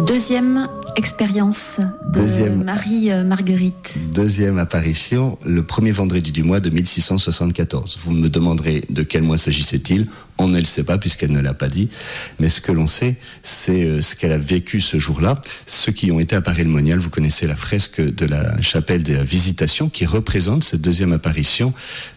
Deuxième expérience de Marie-Marguerite. Deuxième apparition, le premier vendredi du mois de 1674. Vous me demanderez de quel mois s'agissait-il ? On ne le sait pas puisqu'elle ne l'a pas dit. Mais ce que l'on sait, c'est ce qu'elle a vécu ce jour-là. Ceux qui ont été à Paray-le-Monial, vous connaissez la fresque de la chapelle de la Visitation qui représente cette deuxième apparition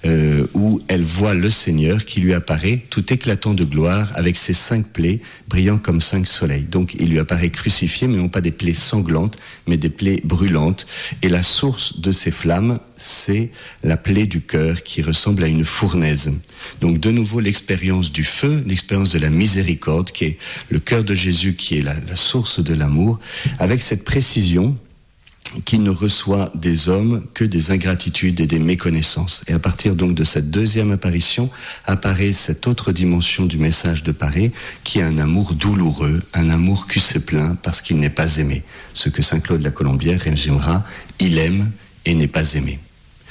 où elle voit le Seigneur qui lui apparaît tout éclatant de gloire avec ses 5 plaies brillant comme 5 soleils. Donc il lui apparaît crucifié, mais non pas des plaies sanglantes, mais des plaies brûlantes. Et la source de ces flammes, c'est la plaie du cœur qui ressemble à une fournaise. Donc de nouveau l'expérience du feu, l'expérience de la miséricorde, qui est le cœur de Jésus, qui est la source de l'amour, avec cette précision qu'il ne reçoit des hommes que des ingratitudes et des méconnaissances. Et à partir donc de cette deuxième apparition, apparaît cette autre dimension du message de Paray, qui est un amour douloureux, un amour qui se plaint parce qu'il n'est pas aimé. Ce que saint Claude la Colombière résumera, il aime et n'est pas aimé.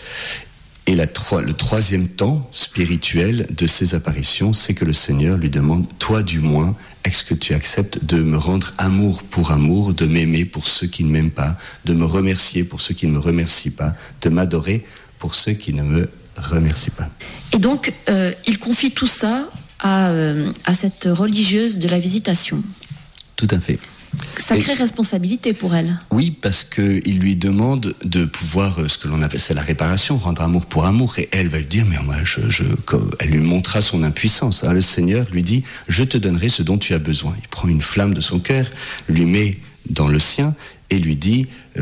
Et le troisième temps spirituel de ces apparitions, c'est que le Seigneur lui demande, toi du moins, est-ce que tu acceptes de me rendre amour pour amour, de m'aimer pour ceux qui ne m'aiment pas, de me remercier pour ceux qui ne me remercient pas, de m'adorer pour ceux qui ne me remercient pas. Et donc, il confie tout ça à cette religieuse de la Visitation. Tout à fait. Sacrée responsabilité pour elle. Oui, parce qu'il lui demande de pouvoir, ce que l'on appelle, c'est la réparation, rendre amour pour amour. Et elle va lui dire, mais moi, elle lui montrera son impuissance. Le Seigneur lui dit, je te donnerai ce dont tu as besoin. Il prend une flamme de son cœur, lui met dans le sien et lui dit,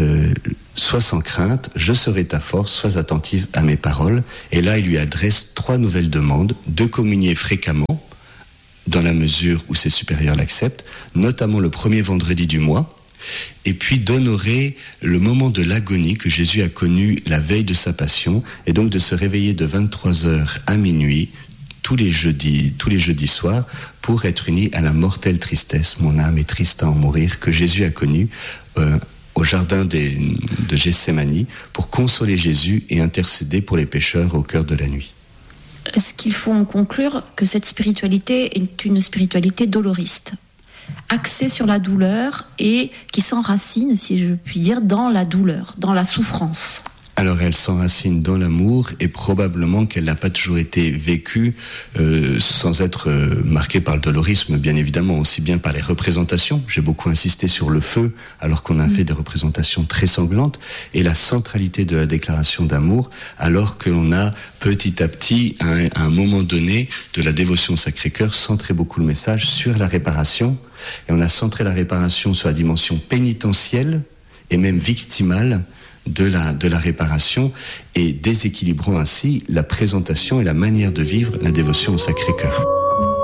sois sans crainte, je serai ta force, sois attentive à mes paroles. Et là, il lui adresse 3 nouvelles demandes, de communier fréquemment, dans la mesure où ses supérieurs l'acceptent, notamment le premier vendredi du mois, et puis d'honorer le moment de l'agonie que Jésus a connu la veille de sa passion, et donc de se réveiller de 23h à minuit, tous les jeudis soirs, pour être uni à la mortelle tristesse, mon âme est triste à en mourir, que Jésus a connue au jardin de Gethsémani, pour consoler Jésus et intercéder pour les pécheurs au cœur de la nuit. Est-ce qu'il faut en conclure que cette spiritualité est une spiritualité doloriste, axée sur la douleur et qui s'enracine, si je puis dire, dans la douleur, dans la souffrance ? Alors elle s'enracine dans l'amour et probablement qu'elle n'a pas toujours été vécue sans être marquée par le dolorisme, bien évidemment, aussi bien par les représentations. J'ai beaucoup insisté sur le feu alors qu'on a fait des représentations très sanglantes, et la centralité de la déclaration d'amour alors que l'on a petit à petit, à un moment donné de la dévotion au Sacré-Cœur, centré beaucoup le message sur la réparation, et on a centré la réparation sur la dimension pénitentielle et même victimale de la réparation, et déséquilibrant ainsi la présentation et la manière de vivre la dévotion au Sacré-Cœur.